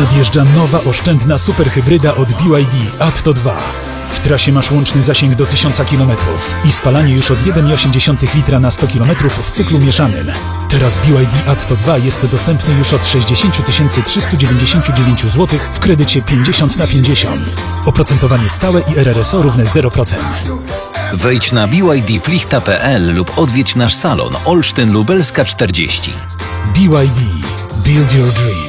Nadjeżdża nowa oszczędna superhybryda od BYD Atto 2. W trasie masz łączny zasięg do 1000 km i spalanie już od 1,8 litra na 100 km w cyklu mieszanym. Teraz BYD Atto 2 jest dostępny już od 60 399 zł w kredycie 50/50. Oprocentowanie stałe i RRSO równe 0%. Wejdź na bydplichta.pl lub odwiedź nasz salon Olsztyn Lubelska 40. BYD. Build your dream.